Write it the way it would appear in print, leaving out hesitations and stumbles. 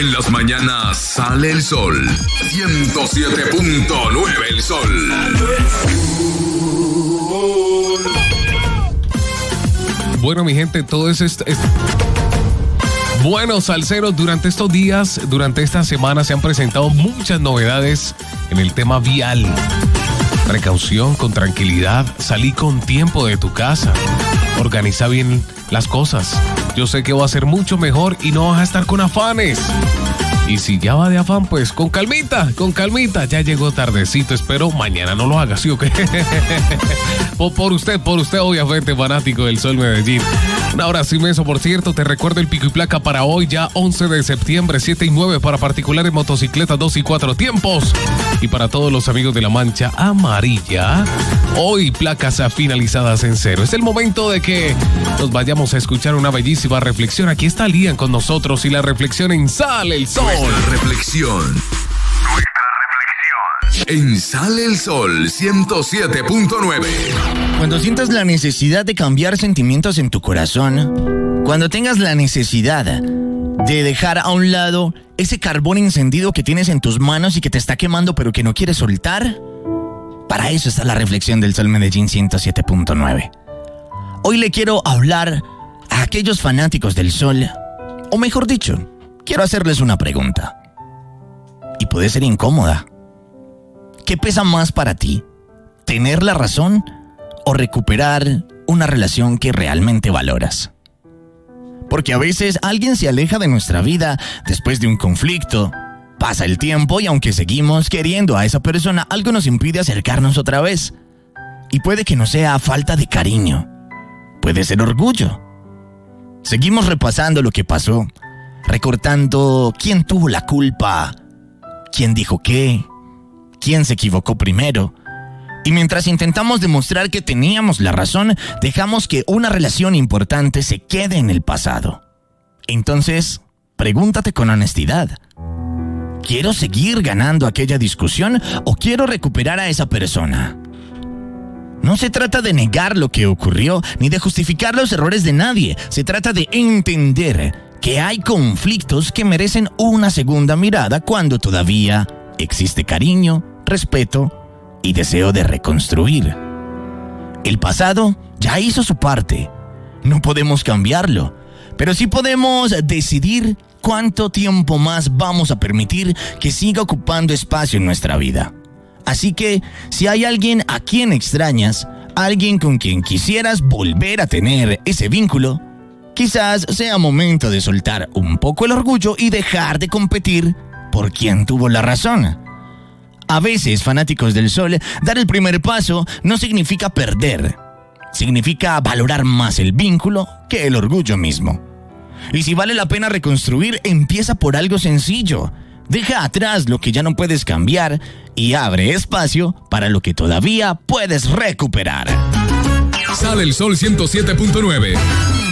En las mañanas sale el sol. 107.9 el sol. Bueno, mi gente, todo eso es... Bueno, salseros, durante estos días, durante esta semana se han presentado muchas novedades en el tema vial. Precaución, con tranquilidad, salí con tiempo de tu casa. Organiza bien las cosas. Yo sé que va a ser mucho mejor y no vas a estar con afanes. Y si ya va de afán, pues con calmita. Ya llegó tardecito, espero mañana no lo hagas, ¿sí o qué? Por usted, obviamente, fanático del Sol Medellín. Un abrazo inmenso, por cierto, te recuerdo el pico y placa para hoy, ya 11 de septiembre, 7 y 9 para particulares, motocicletas 2 y 4 tiempos. Y para todos los amigos de la mancha amarilla, hoy placas finalizadas en 0. Es el momento de que nos vayamos a escuchar una bellísima reflexión. Aquí está Lian con nosotros y la reflexión en Sale el Sol. Nuestra reflexión. En Sale el Sol 107.9. Cuando sientas la necesidad de cambiar sentimientos en tu corazón, cuando tengas la necesidad de dejar a un lado ese carbón encendido que tienes en tus manos y que te está quemando pero que no quieres soltar, para eso está la reflexión del Sol Medellín 107.9. Hoy le quiero hablar a aquellos fanáticos del sol, o mejor dicho, quiero hacerles una pregunta. Y puede ser incómoda. ¿Qué pesa más para ti? ¿Tener la razón o recuperar una relación que realmente valoras? Porque a veces alguien se aleja de nuestra vida después de un conflicto. Pasa el tiempo y aunque seguimos queriendo a esa persona, algo nos impide acercarnos otra vez. Y puede que no sea falta de cariño. Puede ser orgullo. Seguimos repasando lo que pasó, recortando quién tuvo la culpa, quién dijo qué, quién se equivocó primero. Y mientras intentamos demostrar que teníamos la razón, dejamos que una relación importante se quede en el pasado. Entonces, pregúntate con honestidad. ¿Quiero seguir ganando aquella discusión o quiero recuperar a esa persona? No se trata de negar lo que ocurrió ni de justificar los errores de nadie. Se trata de entender que hay conflictos que merecen una segunda mirada cuando todavía existe cariño, respeto y deseo de reconstruir. El pasado ya hizo su parte. No podemos cambiarlo, pero sí podemos decidir cuánto tiempo más vamos a permitir que siga ocupando espacio en nuestra vida. Así que, si hay alguien a quien extrañas, alguien con quien quisieras volver a tener ese vínculo, quizás sea momento de soltar un poco el orgullo y dejar de competir por quien tuvo la razón. A veces, fanáticos del sol, dar el primer paso no significa perder. Significa valorar más el vínculo que el orgullo mismo. Y si vale la pena reconstruir, empieza por algo sencillo. Deja atrás lo que ya no puedes cambiar y abre espacio para lo que todavía puedes recuperar. Sale el Sol 107.9.